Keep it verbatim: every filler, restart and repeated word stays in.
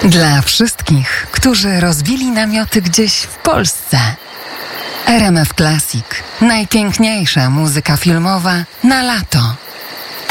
Dla wszystkich, którzy rozbili namioty gdzieś w Polsce. R M F Classic. Najpiękniejsza muzyka filmowa na lato.